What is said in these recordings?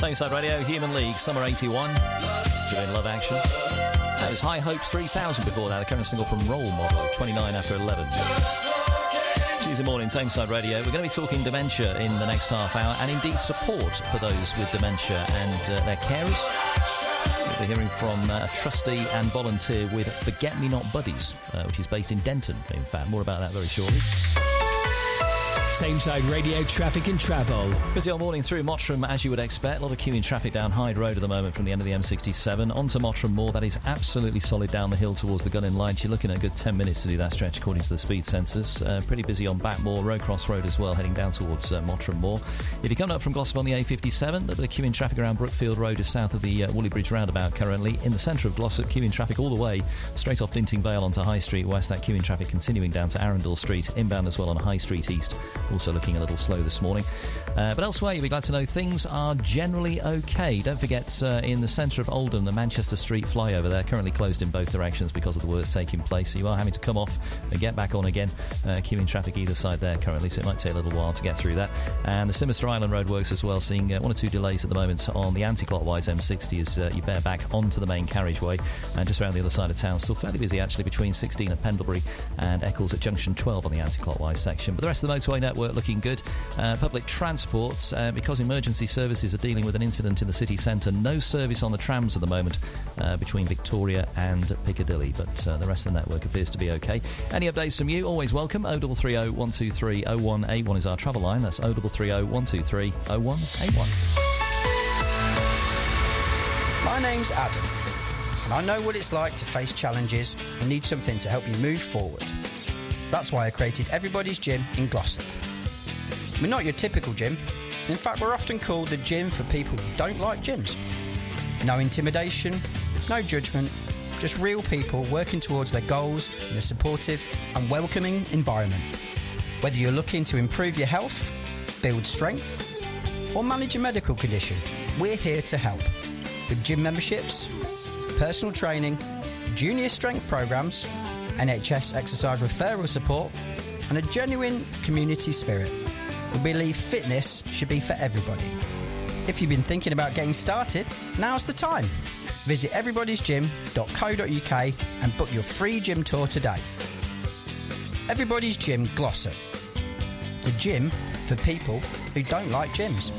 Tameside Radio, Human League, Summer 81. Doing Love Action. That was High Hopes 3000 before that, a current single from Role Model, 29 after 11. Tuesday morning, Tameside Radio. We're going to be talking dementia in the next half hour, and indeed support for those with dementia and their carers. We'll be hearing from a trustee and volunteer with Forget Me Not Buddies, which is based in Denton, in fact. More about that very shortly. Tameside Radio traffic and travel. Busy all morning through Mottram, as you would expect. A lot of queuing traffic down Hyde Road at the moment from the end of the M67 onto Mottram Moor. That is absolutely solid down the hill towards the Gunning Line. You're looking at a good 10 minutes to do that stretch according to the speed sensors. Pretty busy on Backmoor, Rowcross Road as well, heading down towards Mottram Moor. If you come up from Glossop on the A57, the queuing traffic around Brookfield Road is south of the Woolley Bridge roundabout currently. In the centre of Glossop, queuing traffic all the way straight off Dinting Vale onto High Street West. That queuing traffic continuing down to Arundel Street, inbound as well on High Street East. Also looking a little slow this morning. But elsewhere, you'll be glad to know things are generally okay. Don't forget, in the centre of Oldham, the Manchester Street flyover, they're currently closed in both directions because of the works taking place. So you are having to come off and get back on again. Queuing traffic either side there currently, so it might take a little while to get through that. And the Simister Island Road works as well, seeing one or two delays at the moment on the anti-clockwise M60 as you bear back onto the main carriageway. And just around the other side of town, still fairly busy actually between 16 at Pendlebury and Eccles at Junction 12 on the anti-clockwise section. But the rest of the motorway network looking good. Public transport, because emergency services are dealing with an incident in the city centre, no service on the trams at the moment between Victoria and Piccadilly, but the rest of the network appears to be okay. Any updates from you, always welcome. 0330 123 0181 is our travel line. That's 0330 123 0181. My name's Adam, and I know what it's like to face challenges and need something to help you move forward. That's why I created Everybody's Gym in Glossop. We're not your typical gym. In fact, we're often called the gym for people who don't like gyms. No intimidation, no judgment, just real people working towards their goals in a supportive and welcoming environment. Whether you're looking to improve your health, build strength, or manage a medical condition, we're here to help. With gym memberships, personal training, junior strength programs, NHS exercise referral support, and a genuine community spirit. We believe fitness should be for everybody. If you've been thinking about getting started, now's the time. Visit everybody'sgym.co.uk and book your free gym tour today. Everybody's Gym Glossop. The gym for people who don't like gyms.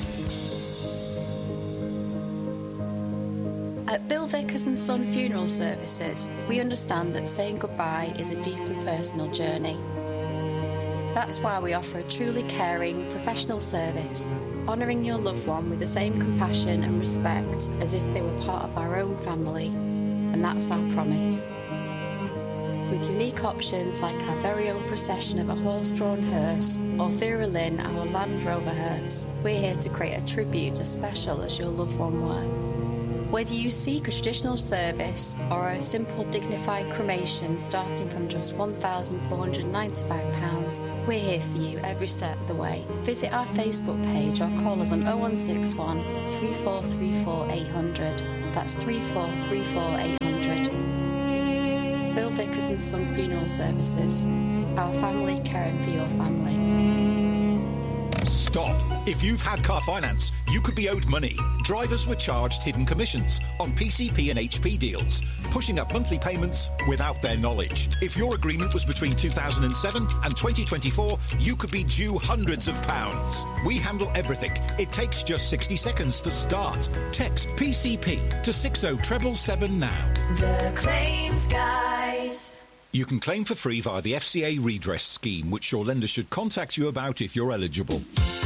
At Bill Vickers and Son Funeral Services, we understand that saying goodbye is a deeply personal journey. That's why we offer a truly caring, professional service, honouring your loved one with the same compassion and respect as if they were part of our own family. And that's our promise. With unique options like our very own procession of a horse-drawn hearse or Vera Lynn, our Land Rover hearse, we're here to create a tribute as special as your loved one were. Whether you seek a traditional service or a simple dignified cremation starting from just £1,495, we're here for you every step of the way. Visit our Facebook page or call us on 0161 3434 800. That's 3434 800. Bill Vickers and Son Funeral Services. Our family caring for your family. Stop. If you've had car finance, you could be owed money. Drivers were charged hidden commissions on PCP and HP deals, pushing up monthly payments without their knowledge. If your agreement was between 2007 and 2024, you could be due hundreds of pounds. We handle everything. It takes just 60 seconds to start. Text PCP to 60777 now. The Claims Guys. You can claim for free via the FCA redress scheme, which your lender should contact you about if you're eligible.